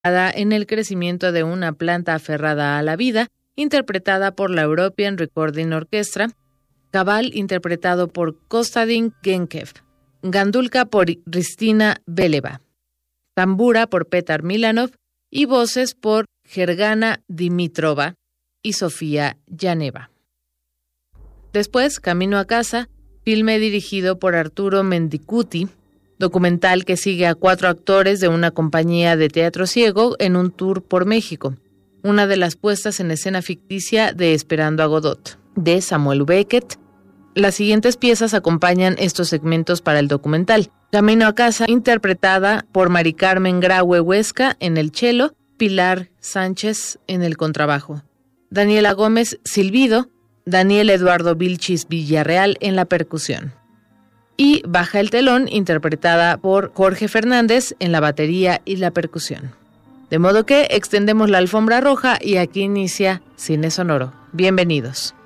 en el crecimiento de una planta aferrada a la vida, interpretada por la European Recording Orchestra, Cabal, interpretado por Kostadin Genkev, Gandulka por Ristina Beleva, Tambura por Petar Milanov y voces por Gergana Dimitrova y Sofía Yaneva. Después, Camino a casa, filme dirigido por Arturo Mendicuti, documental que sigue a 4 actores de una compañía de teatro ciego en un tour por México, una de las puestas en escena ficticia de Esperando a Godot, de Samuel Beckett. Las siguientes piezas acompañan estos segmentos para el documental. Camino a casa, interpretada por Mari Carmen Graue Huesca en el cello, Pilar Sánchez en el contrabajo, Daniela Gómez Silvido, Daniel Eduardo Vilchis Villarreal en la percusión. Y Baja el telón, interpretada por Jorge Fernández en la batería y la percusión. De modo que extendemos la alfombra roja y aquí inicia Cine Sonoro. Bienvenidos.